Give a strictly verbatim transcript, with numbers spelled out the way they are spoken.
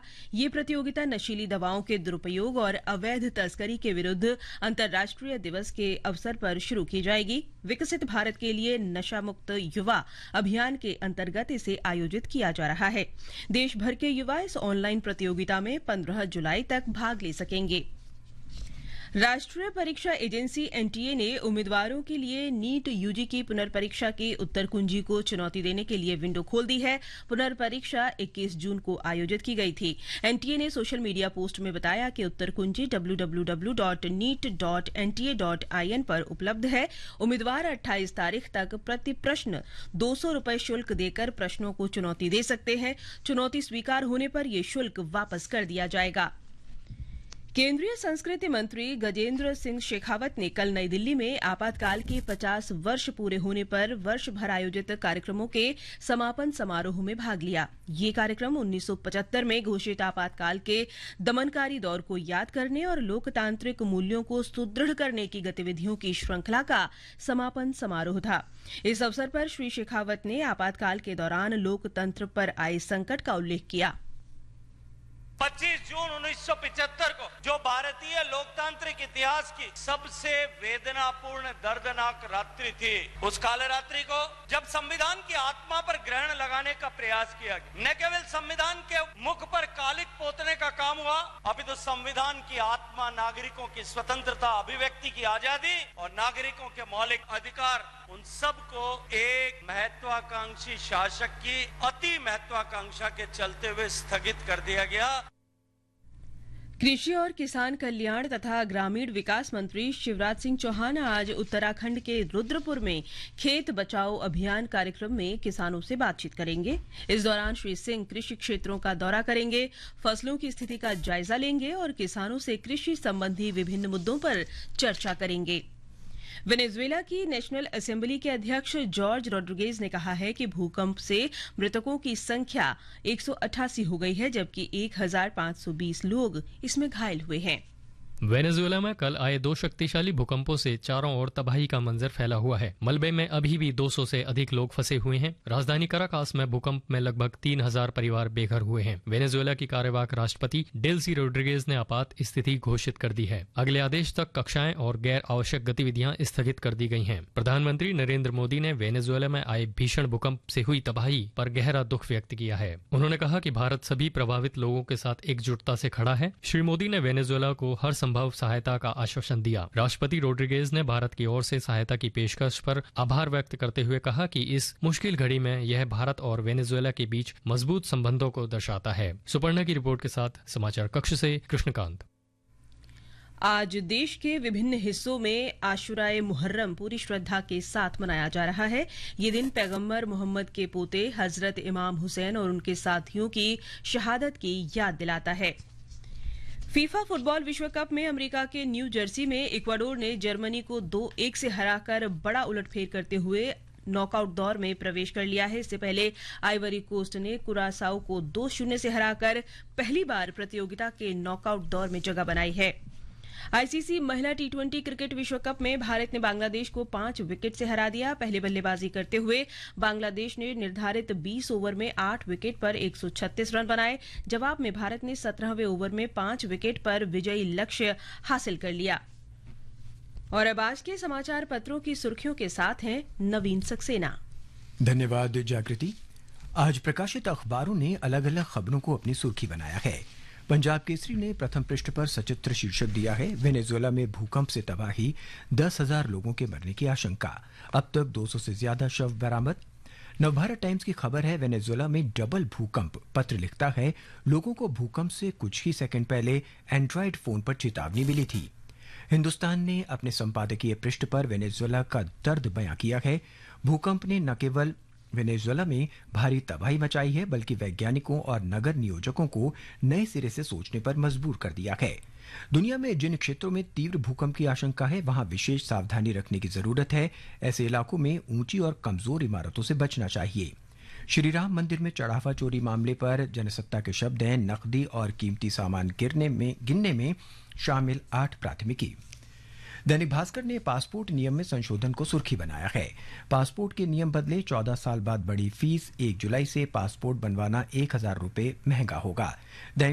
ये प्रतियोगिता नशीली दवाओं के दुरुपयोग और अवैध तस्करी के विरुद्ध अंतर्राष्ट्रीय दिवस के अवसर पर शुरू की जाएगी। विकसित भारत के लिए नशा मुक्त युवा अभियान के अंतर्गत इसे आयोजित किया जा रहा है। देश भर के युवा इस ऑनलाइन प्रतियोगिता में पंद्रह जुलाई तक भाग ले सकेंगे। राष्ट्रीय परीक्षा एजेंसी एनटीए ने उम्मीदवारों के लिए नीट यूजी की पुनर्परीक्षा की उत्तर कुंजी को चुनौती देने के लिए विंडो खोल दी है। पुनर्परीक्षा इक्कीस जून को आयोजित की गई थी। एनटीए ने सोशल मीडिया पोस्ट में बताया कि उत्तर कुंजी W W W dot NEET dot N T A dot I N पर उपलब्ध है। उम्मीदवार अट्ठाईस तारीख तक प्रति प्रश्न दो सौ रूपये शुल्क देकर प्रश्नों को चुनौती दे सकते हैं। चुनौती स्वीकार होने पर यह शुल्क वापस कर दिया जाएगा। केंद्रीय संस्कृति मंत्री गजेंद्र सिंह शेखावत ने कल नई दिल्ली में आपातकाल के पचास वर्ष पूरे होने पर वर्ष भर आयोजित कार्यक्रमों के समापन समारोह में भाग लिया। ये कार्यक्रम उन्नीस सौ पचहत्तर में घोषित आपातकाल के दमनकारी दौर को याद करने और लोकतांत्रिक मूल्यों को सुदृढ़ करने की गतिविधियों की श्रृंखला का समापन समारोह था। इस अवसर पर श्री शेखावत ने आपातकाल के दौरान लोकतंत्र पर आए संकट का उल्लेख किया। पच्चीस जून उन्नीस सौ पचहत्तर को जो भारतीय लोकतांत्रिक इतिहास की सबसे वेदनापूर्ण दर्दनाक रात्रि थी, उस काले रात्रि को जब संविधान की आत्मा पर ग्रहण लगाने का प्रयास किया गया, न केवल संविधान के मुख पर कालिक पोतने का काम हुआ, अपितु संविधान की आत्मा नागरिकों की स्वतंत्रता, अभिव्यक्ति की आजादी और नागरिकों के मौलिक अधिकार, उन सब को एक महत्वाकांक्षी शासक की अति महत्वाकांक्षा के चलते हुए स्थगित कर दिया गया। कृषि और किसान कल्याण तथा ग्रामीण विकास मंत्री शिवराज सिंह चौहान आज उत्तराखंड के रुद्रपुर में खेत बचाओ अभियान कार्यक्रम में किसानों से बातचीत करेंगे। इस दौरान श्री सिंह कृषि क्षेत्रों का दौरा करेंगे, फसलों की स्थिति का जायजा लेंगे और किसानों से कृषि संबंधी विभिन्न मुद्दों पर चर्चा करेंगे। वेनेजुएला की नेशनल असेंबली के अध्यक्ष जॉर्ज रोड्रिगेज ने कहा है कि भूकंप से मृतकों की संख्या एक सौ अट्ठासी हो गई है, जबकि एक हजार पांच सौ बीस लोग इसमें घायल हुए हैं। वेनेजुएला में कल आए दो शक्तिशाली भूकंपों से चारों ओर तबाही का मंजर फैला हुआ है। मलबे में अभी भी दो सौ से अधिक लोग फंसे हुए हैं। राजधानी कराकास में भूकंप में लगभग तीन हजार परिवार बेघर हुए हैं। वेनेजुएला की कार्यवाहक राष्ट्रपति डेल्सी रोड्रिगेज ने आपात स्थिति घोषित कर दी है। अगले आदेश तक कक्षाएं और गैर आवश्यक गतिविधियां स्थगित कर दी गई हैं। प्रधानमंत्री नरेंद्र मोदी ने वेनेजुएला में आए भीषण भूकंप से हुई तबाही पर गहरा दुख व्यक्त किया है। उन्होंने कहा कि भारत सभी प्रभावित लोगों के साथ एकजुटता से खड़ा है। श्री मोदी ने वेनेजुएला को हर संभव सहायता का आश्वासन दिया। राष्ट्रपति रोड्रिगेज ने भारत की ओर से सहायता की पेशकश पर आभार व्यक्त करते हुए कहा कि इस मुश्किल घड़ी में यह भारत और वेनेजुएला के बीच मजबूत संबंधों को दर्शाता है। सुपर्णा की रिपोर्ट के साथ समाचार कक्ष से कृष्णकांत। आज देश के विभिन्न हिस्सों में आशुराए मुहर्रम पूरी श्रद्धा के साथ मनाया जा रहा है। ये दिन पैगंबर मोहम्मद के पोते हजरत इमाम हुसैन और उनके साथियों की शहादत की याद दिलाता है। फीफा फुटबॉल विश्व कप में अमेरिका के न्यू जर्सी में इक्वाडोर ने जर्मनी को दो एक से हराकर बड़ा उलटफेर करते हुए नॉकआउट दौर में प्रवेश कर लिया है। इससे पहले आइवरी कोस्ट ने कुरासाओ को दो शून्य से हराकर पहली बार प्रतियोगिता के नॉकआउट दौर में जगह बनाई है। आईसीसी महिला टी ट्वेंटी क्रिकेट विश्व कप में भारत ने बांग्लादेश को पांच विकेट से हरा दिया। पहले बल्लेबाजी करते हुए बांग्लादेश ने निर्धारित बीस ओवर में आठ विकेट पर एक सौ छत्तीस रन बनाए। जवाब में भारत ने सत्रहवें ओवर में पांच विकेट पर विजयी लक्ष्य हासिल कर लिया। और अब आज के समाचार पत्रों की सुर्खियों के साथ हैं नवीन सक्सेना। धन्यवाद जागृति। आज प्रकाशित अखबारों ने अलग अलग खबरों को अपनी सुर्खी बनाया है। पंजाब केसरी ने प्रथम पृष्ठ पर सचित्र शीर्षक दिया है, वेनेजुएला में भूकंप से तबाही, दस हजार लोगों के मरने की आशंका, अब तक दो सौ से ज्यादा शव बरामद। नवभारत टाइम्स की खबर है, वेनेजुएला में डबल भूकंप। पत्र लिखता है, लोगों को भूकंप से कुछ ही सेकंड पहले एंड्रॉयड फोन पर चेतावनी मिली थी। हिंदुस्तान ने अपने संपादकीय पृष्ठ पर वेनेजुएला का दर्द बयां किया है। भूकंप ने न केवल वेनेजुएला में भारी तबाही मचाई है, बल्कि वैज्ञानिकों और नगर नियोजकों को नए सिरे से सोचने पर मजबूर कर दिया है। दुनिया में जिन क्षेत्रों में तीव्र भूकंप की आशंका है, वहां विशेष सावधानी रखने की जरूरत है। ऐसे इलाकों में ऊंची और कमजोर इमारतों से बचना चाहिए। श्रीराम मंदिर में चढ़ावा चोरी मामले पर जनसत्ता के शब्द हैं, नकदी और कीमती सामान गिरने में गिनने में शामिल आठ प्राथमिकी। दैनिक भास्कर ने पासपोर्ट नियम में संशोधन को सुर्खी बनाया है। पासपोर्ट के नियम बदले, चौदह साल बाद बढ़ी फीस, एक जुलाई से पासपोर्ट बनवाना एक हजार रुपये महंगा होगा।